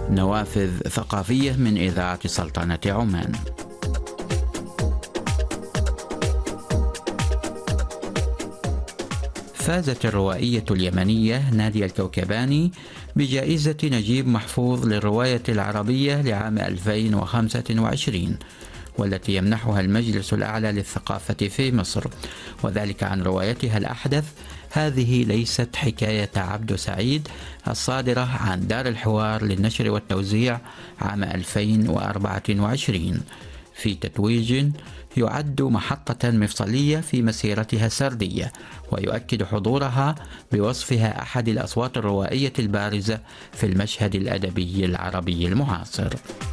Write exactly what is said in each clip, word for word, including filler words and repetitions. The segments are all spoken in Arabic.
نوافذ ثقافية من إذاعة سلطنة عمان. فازت الروائية اليمنية نادية الكوكباني بجائزة نجيب محفوظ للرواية العربية لعام ألفين وخمسة وعشرين، والتي يمنحها المجلس الأعلى للثقافة في مصر، وذلك عن روايتها الأحدث هذه ليست حكاية عبد سعيد، الصادرة عن دار الحوار للنشر والتوزيع عام ألفين وأربعة وعشرين، في تتويج يعد محطة مفصلية في مسيرتها السردية، ويؤكد حضورها بوصفها أحد الأصوات الروائية البارزة في المشهد الأدبي العربي المعاصر.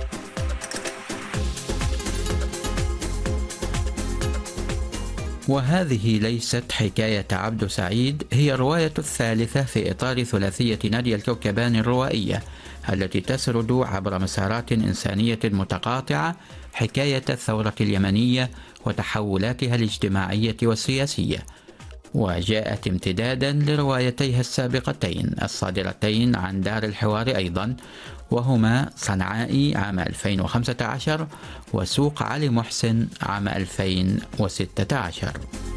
وهذه ليست حكاية عبد سعيد هي الرواية الثالثة في إطار ثلاثية نادية الكوكباني الروائية، التي تسرد عبر مسارات إنسانية متقاطعة حكاية الثورة اليمنية وتحولاتها الاجتماعية والسياسية، وجاءت امتدادا لروايتيها السابقتين الصادرتين عن دار الحوار أيضا، وهما صنعائي عام ألفين وخمسة عشر وسوق علي محسن عام ألفين وستة عشر.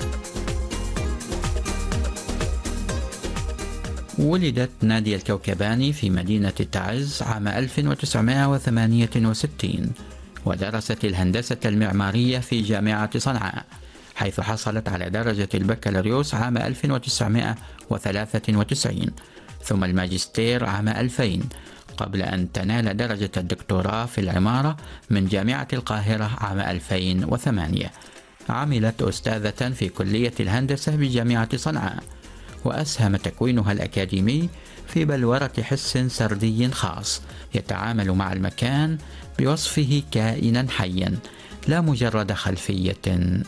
ولدت نادية الكوكباني في مدينة تعز عام ألف وتسعمائة وثمانية وستين، ودرست الهندسة المعمارية في جامعة صنعاء، حيث حصلت على درجة البكالوريوس عام ألف وتسعمائة وثلاثة وتسعين، ثم الماجستير عام ألفين، قبل أن تنال درجة الدكتوراه في العمارة من جامعة القاهرة عام ألفين وثمانية. عملت أستاذة في كلية الهندسة بجامعة صنعاء، وأسهم تكوينها الأكاديمي في بلورة حس سردي خاص يتعامل مع المكان بوصفه كائنا حيا لا مجرد خلفية